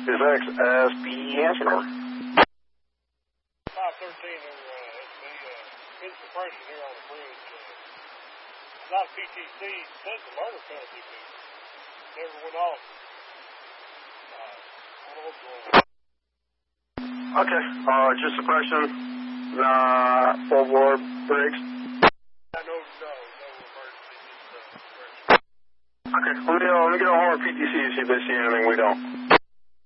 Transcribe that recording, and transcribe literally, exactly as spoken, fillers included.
Is X S B answer over. five thirteen over uh, S B. Uh, been suppression here on the bridge. Uh, not a P T C since the murder penalty, but never went off. Uh, I don't know what's going on. Okay, uh, just suppression. Nah, full bore brakes. No, no, no emergency, just uh, suppression. Okay, let me, uh, let me get a hold of P T C and see if they see anything we don't.